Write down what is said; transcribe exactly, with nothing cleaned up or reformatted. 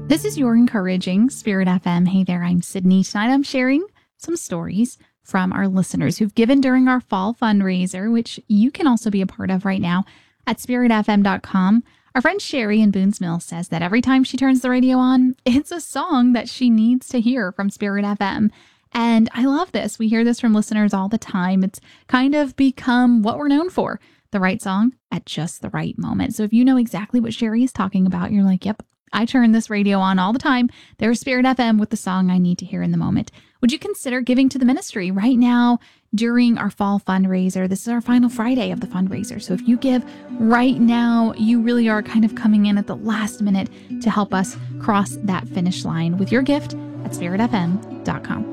This is your encouraging Spirit F M. Hey there, I'm Sydney. Tonight I'm sharing some stories from our listeners who've given during our fall fundraiser, which you can also be a part of right now at spirit f m dot com. Our friend Sherry in Boones Mill says that every time she turns the radio on, it's a song that she needs to hear from Spirit F M. And I love this. We hear this from listeners all the time. It's kind of become what we're known for, the right song at just the right moment. So if you know exactly what Sherry is talking about, you're like, yep, I turn this radio on all the time. There's Spirit F M with the song I need to hear in the moment. Would you consider giving to the ministry right now during our fall fundraiser? This is our final Friday of the fundraiser. So if you give right now, you really are kind of coming in at the last minute to help us cross that finish line with your gift at spirit f m dot com.